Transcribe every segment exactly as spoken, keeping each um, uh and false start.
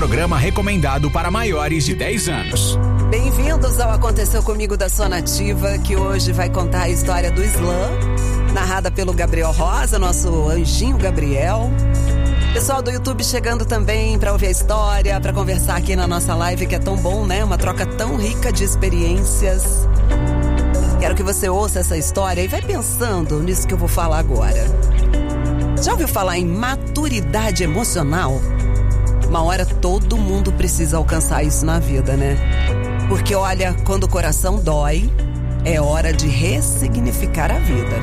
programa recomendado para maiores de dez anos. Bem-vindos ao Aconteceu Comigo da Sua Nativa, que hoje vai contar a história do Islã, narrada pelo Gabriel Rosa, nosso anjinho Gabriel. Pessoal do YouTube chegando também para ouvir a história, para conversar aqui na nossa live, que é tão bom, né? Uma troca tão rica de experiências. Quero que você ouça essa história e vai pensando nisso que eu vou falar agora. Já ouviu falar em maturidade emocional? Uma hora todo mundo precisa alcançar isso na vida, né? Porque olha, quando o coração dói, é hora de ressignificar a vida.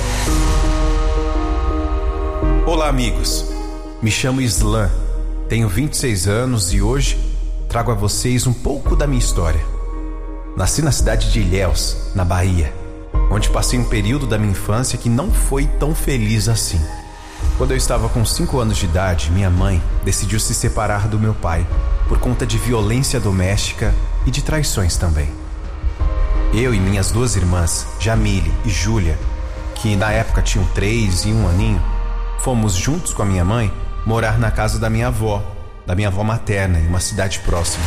Olá, amigos. Me chamo Islã, tenho vinte e seis anos e hoje trago a vocês um pouco da minha história. Nasci na cidade de Ilhéus, na Bahia, onde passei um período da minha infância que não foi tão feliz assim. Quando eu estava com cinco anos de idade, minha mãe decidiu se separar do meu pai por conta de violência doméstica e de traições também. Eu e minhas duas irmãs, Jamile e Júlia, que na época tinham três e um aninho, fomos juntos com a minha mãe morar na casa da minha avó, da minha avó materna, em uma cidade próxima.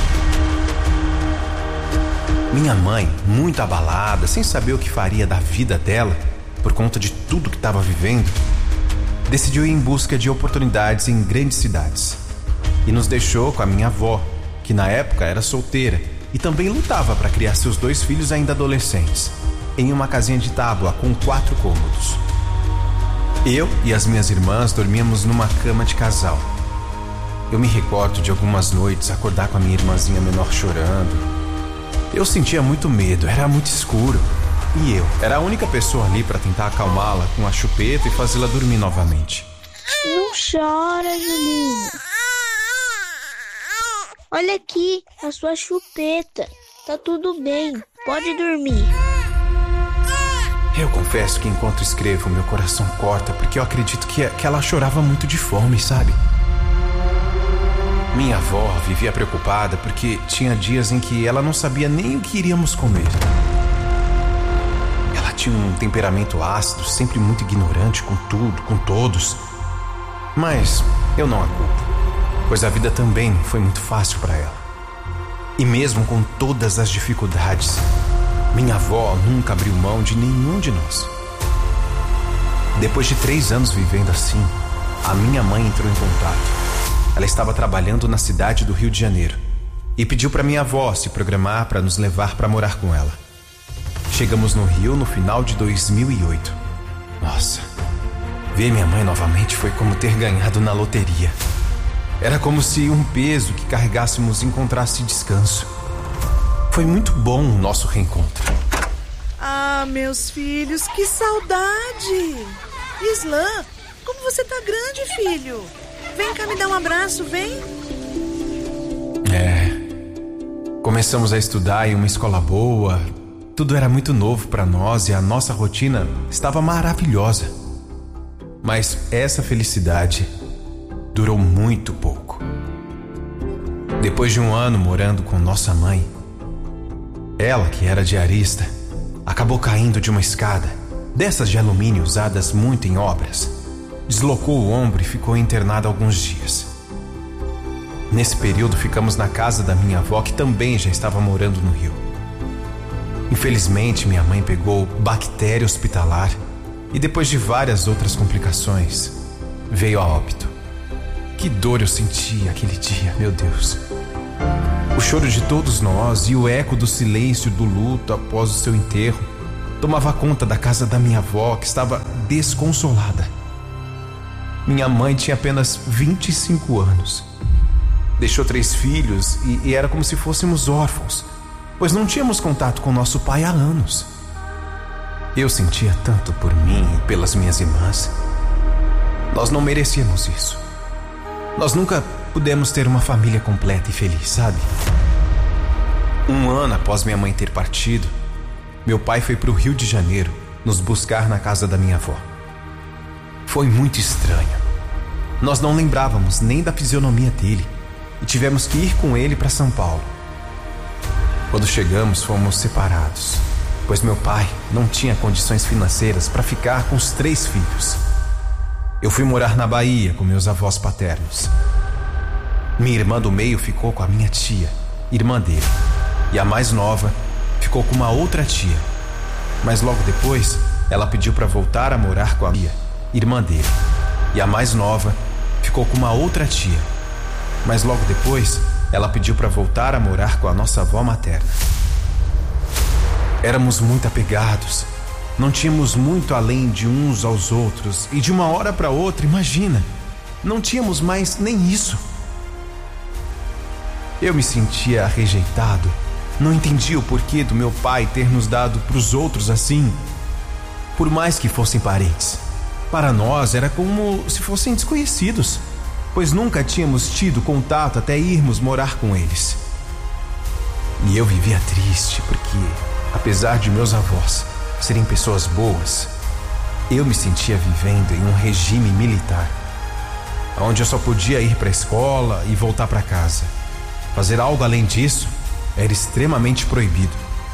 Minha mãe, muito abalada, sem saber o que faria da vida dela, por conta de tudo que estava vivendo, decidiu ir em busca de oportunidades em grandes cidades. E nos deixou com a minha avó, que na época era solteira e também lutava para criar seus dois filhos ainda adolescentes, em uma casinha de tábua com quatro cômodos. Eu e as minhas irmãs dormíamos numa cama de casal. Eu me recordo de algumas noites acordar com a minha irmãzinha menor chorando. Eu sentia muito medo, era muito escuro. E eu era a única pessoa ali para tentar acalmá-la com a chupeta e fazê-la dormir novamente. Não chora, Julinho. Olha aqui, a sua chupeta. Tá tudo bem, pode dormir. Eu confesso que enquanto escrevo, meu coração corta, porque eu acredito que, que ela chorava muito de fome, sabe? Minha avó vivia preocupada porque tinha dias em que ela não sabia nem o que iríamos comer. Ela tinha um temperamento ácido, sempre muito ignorante com tudo, com todos. Mas eu não a culpo, pois a vida também não foi muito fácil para ela. E mesmo com todas as dificuldades, minha avó nunca abriu mão de nenhum de nós. Depois de três anos vivendo assim, a minha mãe entrou em contato. Ela estava trabalhando na cidade do Rio de Janeiro e pediu para minha avó se programar para nos levar para morar com ela. Chegamos no Rio no final de dois mil e oito. Nossa, ver minha mãe novamente foi como ter ganhado na loteria. Era como se um peso que carregássemos encontrasse descanso. Foi muito bom o nosso reencontro. Ah, meus filhos, que saudade! Islã, como você tá grande, filho? Vem cá me dar um abraço, vem. É, começamos a estudar em uma escola boa. Tudo era muito novo para nós e a nossa rotina estava maravilhosa. Mas essa felicidade durou muito pouco. Depois de um ano morando com nossa mãe, ela, que era diarista, acabou caindo de uma escada, dessas de alumínio usadas muito em obras. Deslocou o ombro e ficou internada alguns dias. Nesse período ficamos na casa da minha avó, que também já estava morando no Rio. Infelizmente, minha mãe pegou bactéria hospitalar e depois de várias outras complicações, veio a óbito. Que dor eu senti aquele dia, meu Deus. O choro de todos nós e o eco do silêncio do luto após o seu enterro tomava conta da casa da minha avó, que estava desconsolada. Minha mãe tinha apenas vinte e cinco anos. Deixou três filhos e, e era como se fôssemos órfãos, pois não tínhamos contato com nosso pai há anos. Eu sentia tanto por mim e pelas minhas irmãs. Nós não merecíamos isso. Nós nunca pudemos ter uma família completa e feliz, sabe? Um ano após minha mãe ter partido, meu pai foi para o Rio de Janeiro nos buscar na casa da minha avó. Foi muito estranho. Nós não lembrávamos nem da fisionomia dele e tivemos que ir com ele para São Paulo. Quando chegamos, fomos separados, pois meu pai não tinha condições financeiras para ficar com os três filhos. Eu fui morar na Bahia com meus avós paternos. Minha irmã do meio ficou com a minha tia, irmã dele. E a mais nova ficou com uma outra tia. Mas logo depois, ela pediu para voltar a morar com a tia, irmã dele. E a mais nova ficou com uma outra tia. Mas logo depois, ela pediu para voltar a morar com a nossa avó materna. Éramos muito apegados. Não tínhamos muito além de uns aos outros. E de uma hora para outra, imagina, não tínhamos mais nem isso. Eu me sentia rejeitado. Não entendia o porquê do meu pai ter nos dado para os outros assim. Por mais que fossem parentes, para nós era como se fossem desconhecidos, pois nunca tínhamos tido contato até irmos morar com eles. E eu vivia triste porque, apesar de meus avós serem pessoas boas, eu me sentia vivendo em um regime militar, onde eu só podia ir para a escola e voltar para casa. Fazer algo além disso era extremamente proibido.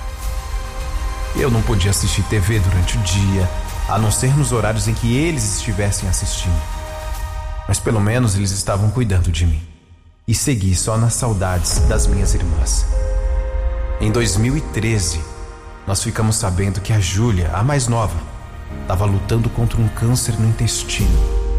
Eu não podia assistir T V durante o dia, a não ser nos horários em que eles estivessem assistindo. Mas pelo menos eles estavam cuidando de mim. E segui só nas saudades das minhas irmãs. Em dois mil e treze, nós ficamos sabendo que a Júlia, a mais nova, estava lutando contra um câncer no intestino.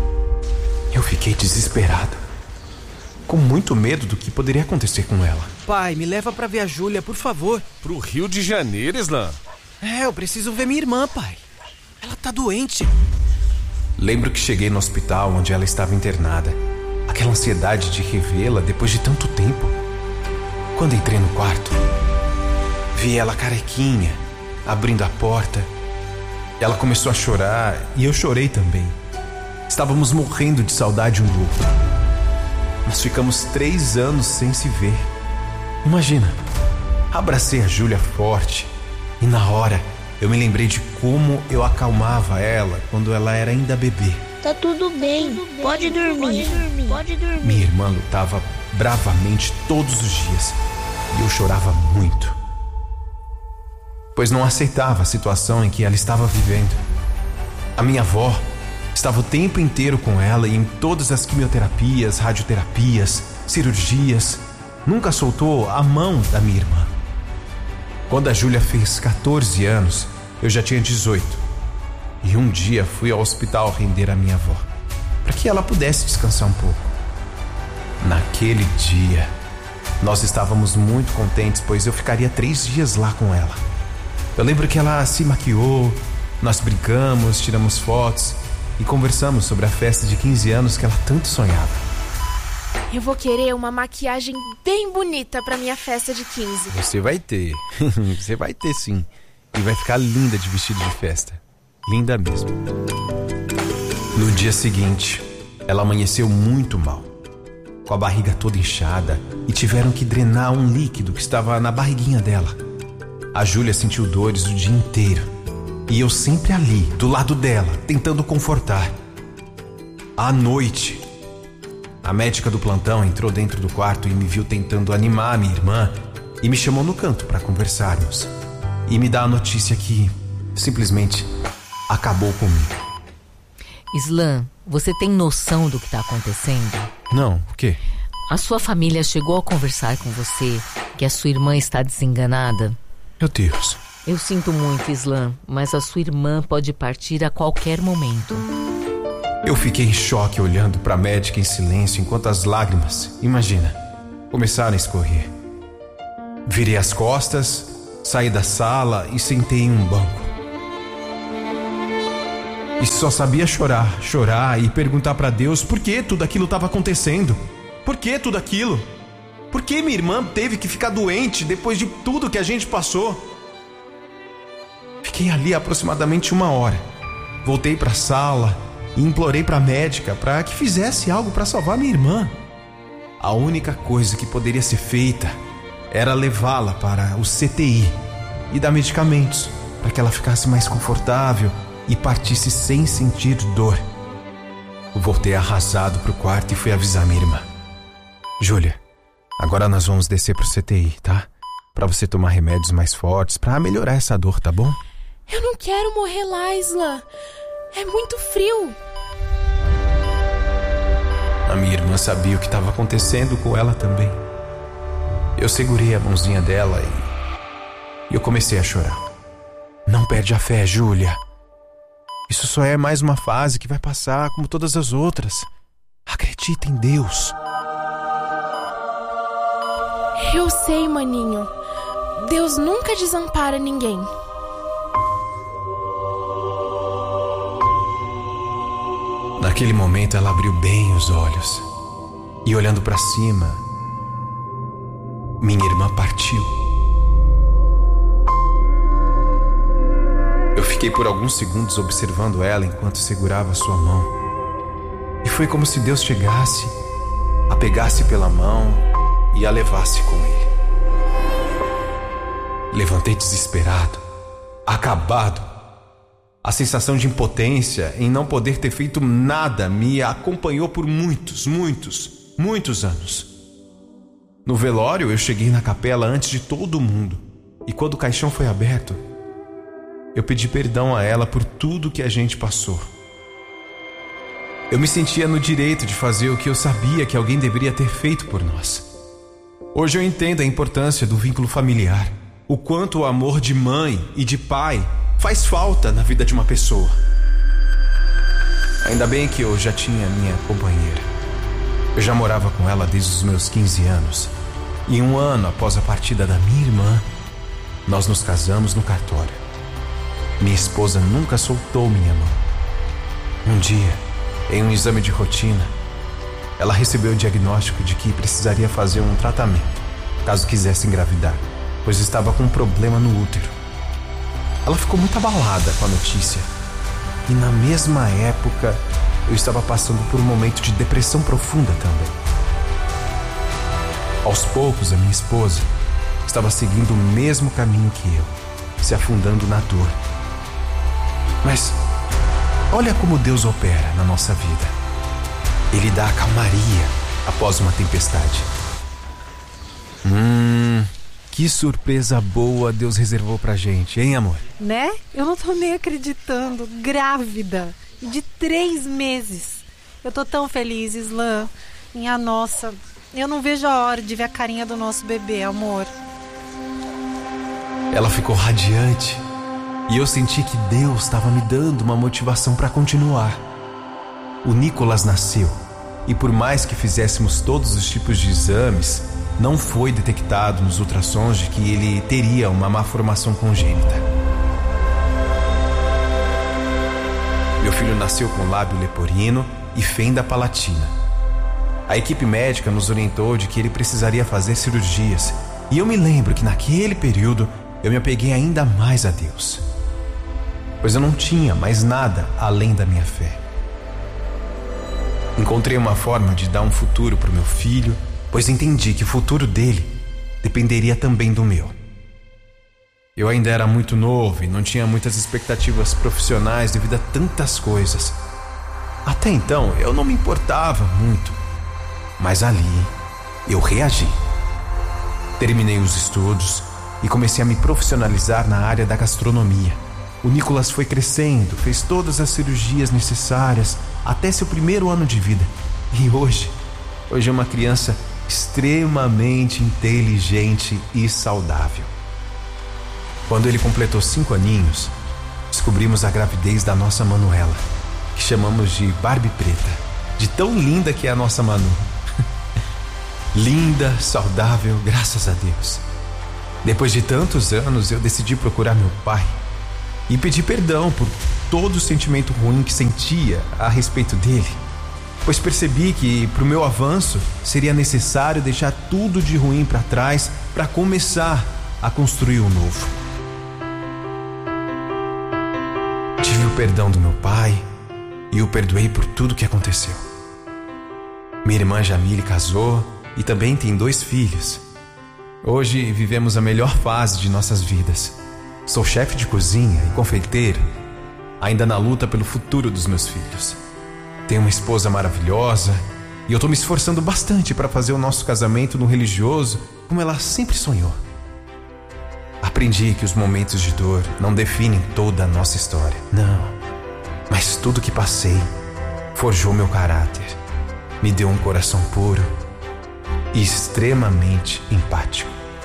Eu fiquei desesperado, com muito medo do que poderia acontecer com ela. Pai, me leva pra ver a Júlia, por favor. Pro Rio de Janeiro, Islan? É, eu preciso ver minha irmã, pai. Ela tá doente. Lembro que cheguei no hospital onde ela estava internada. Aquela ansiedade de revê-la depois de tanto tempo. Quando entrei no quarto, vi ela carequinha, abrindo a porta. Ela começou a chorar e eu chorei também. Estávamos morrendo de saudade um do outro. Nós ficamos três anos sem se ver. Imagina, abracei a Júlia forte e na hora eu me lembrei de como eu acalmava ela quando ela era ainda bebê. Tá tudo bem, pode dormir, pode dormir. Minha irmã lutava bravamente todos os dias e eu chorava muito, pois não aceitava a situação em que ela estava vivendo. A minha avó estava o tempo inteiro com ela e em todas as quimioterapias, radioterapias, cirurgias. Nunca soltou a mão da minha irmã. Quando a Júlia fez catorze anos, eu já tinha dezoito. E um dia fui ao hospital render a minha avó, para que ela pudesse descansar um pouco. Naquele dia, nós estávamos muito contentes, pois eu ficaria três dias lá com ela. Eu lembro que ela se maquiou, nós brincamos, tiramos fotos e conversamos sobre a festa de quinze anos que ela tanto sonhava. Eu vou querer uma maquiagem bem bonita pra minha festa de quinze. Você vai ter. Você vai ter sim. E vai ficar linda de vestido de festa. Linda mesmo. No dia seguinte, ela amanheceu muito mal, com a barriga toda inchada, e tiveram que drenar um líquido que estava na barriguinha dela. A Júlia sentiu dores o dia inteiro. E eu sempre ali, do lado dela, tentando confortar. À noite, a médica do plantão entrou dentro do quarto e me viu tentando animar a minha irmã e me chamou no canto para conversarmos. E me dá a notícia que simplesmente acabou comigo. Islan, você tem noção do que está acontecendo? Não, o quê? A sua família chegou a conversar com você que a sua irmã está desenganada? Meu Deus. Eu sinto muito, Islan, mas a sua irmã pode partir a qualquer momento. Eu fiquei em choque olhando para a médica em silêncio enquanto as lágrimas, imagina, começaram a escorrer. Virei as costas, saí da sala e sentei em um banco. E só sabia chorar, chorar e perguntar para Deus por que tudo aquilo estava acontecendo. Por que tudo aquilo? Por que minha irmã teve que ficar doente depois de tudo que a gente passou? Fiquei ali aproximadamente uma hora. Voltei para a sala e implorei para a médica para que fizesse algo para salvar minha irmã. A única coisa que poderia ser feita era levá-la para o C T I e dar medicamentos para que ela ficasse mais confortável e partisse sem sentir dor. Eu voltei arrasado pro quarto e fui avisar minha irmã. Júlia, agora nós vamos descer pro C T I, tá? Pra você tomar remédios mais fortes pra melhorar essa dor, tá bom? Eu não quero morrer lá, Isla. É muito frio. A minha irmã sabia o que estava acontecendo com ela também. Eu segurei a mãozinha dela e eu comecei a chorar. Não perde a fé, Júlia. Isso só é mais uma fase que vai passar como todas as outras. Acredita em Deus. Eu sei, maninho. Deus nunca desampara ninguém. Naquele momento ela abriu bem os olhos. E olhando para cima, minha irmã partiu. Eu fiquei por alguns segundos observando ela enquanto segurava sua mão. E foi como se Deus chegasse, a pegasse pela mão e a levasse com ele. Levantei desesperado, acabado. A sensação de impotência em não poder ter feito nada me acompanhou por muitos, muitos, muitos anos. No velório, eu cheguei na capela antes de todo mundo. E quando o caixão foi aberto, eu pedi perdão a ela por tudo que a gente passou. Eu me sentia no direito de fazer o que eu sabia que alguém deveria ter feito por nós. Hoje eu entendo a importância do vínculo familiar, o quanto o amor de mãe e de pai faz falta na vida de uma pessoa. Ainda bem que eu já tinha minha companheira. Eu já morava com ela desde os meus quinze anos. E um ano após a partida da minha irmã, nós nos casamos no cartório. Minha esposa nunca soltou minha mão. Um dia, em um exame de rotina, ela recebeu o diagnóstico de que precisaria fazer um tratamento, caso quisesse engravidar, pois estava com um problema no útero. Ela ficou muito abalada com a notícia. E na mesma época, eu estava passando por um momento de depressão profunda também. Aos poucos, a minha esposa estava seguindo o mesmo caminho que eu, se afundando na dor. Mas olha como Deus opera na nossa vida. Ele dá a calmaria após uma tempestade. Hum, que surpresa boa Deus reservou pra gente, hein, amor? Né? Eu não tô nem acreditando. Grávida. De três meses. Eu tô tão feliz, Islan. Minha nossa. Eu não vejo a hora de ver a carinha do nosso bebê, amor. Ela ficou radiante. E eu senti que Deus estava me dando uma motivação para continuar. O Nicolas nasceu. E por mais que fizéssemos todos os tipos de exames, não foi detectado nos ultrassons de que ele teria uma má formação congênita. Meu filho nasceu com lábio leporino e fenda palatina. A equipe médica nos orientou de que ele precisaria fazer cirurgias. E eu me lembro que naquele período eu me apeguei ainda mais a Deus, pois eu não tinha mais nada além da minha fé. Encontrei uma forma de dar um futuro para o meu filho, pois entendi que o futuro dele dependeria também do meu. Eu ainda era muito novo e não tinha muitas expectativas profissionais devido a tantas coisas. Até então eu não me importava muito, mas ali eu reagi. Terminei os estudos e comecei a me profissionalizar na área da gastronomia. O Nicolas foi crescendo, fez todas as cirurgias necessárias até seu primeiro ano de vida. E hoje, hoje é uma criança extremamente inteligente e saudável. Quando ele completou cinco aninhos, descobrimos a gravidez da nossa Manuela, que chamamos de Barbie Preta, de tão linda que é a nossa Manu. Linda, saudável, graças a Deus. Depois de tantos anos, eu decidi procurar meu pai e pedir perdão por todo o sentimento ruim que sentia a respeito dele, pois percebi que, para o meu avanço, seria necessário deixar tudo de ruim para trás para começar a construir o novo. Tive o perdão do meu pai e o perdoei por tudo que aconteceu. Minha irmã Jamile casou e também tem dois filhos. Hoje vivemos a melhor fase de nossas vidas. Sou chefe de cozinha e confeiteiro, ainda na luta pelo futuro dos meus filhos. Tenho uma esposa maravilhosa e eu tô me esforçando bastante para fazer o nosso casamento no religioso como ela sempre sonhou. Aprendi que os momentos de dor não definem toda a nossa história. Não, mas tudo que passei forjou meu caráter. me deu um coração puro e extremamente empático.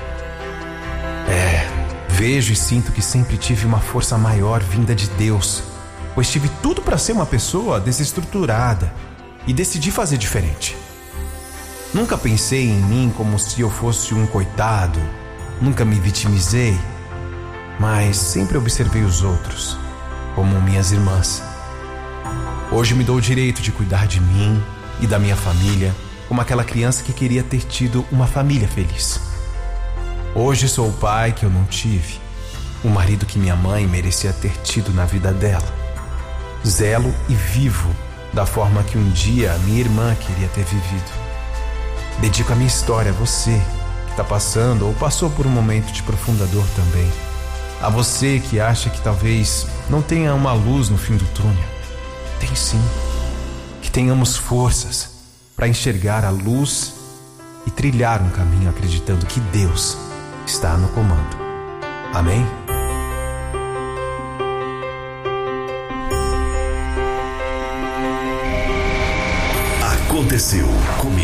É, vejo e sinto que sempre tive uma força maior vinda de Deus, pois tive tudo para ser uma pessoa desestruturada e decidi fazer diferente. Nunca pensei em mim como se eu fosse um coitado, nunca me vitimizei, mas sempre observei os outros, como minhas irmãs. Hoje me dou o direito de cuidar de mim e da minha família, como aquela criança que queria ter tido uma família feliz. Hoje sou o pai que eu não tive, o marido que minha mãe merecia ter tido na vida dela. Zelo e vivo da forma que um dia a minha irmã queria ter vivido. Dedico a minha história a você que está passando ou passou por um momento de profunda dor também. A você que acha que talvez não tenha uma luz no fim do túnel. Tem sim. Que tenhamos forças para enxergar a luz e trilhar um caminho acreditando que Deus está no comando. Amém? Aconteceu comigo.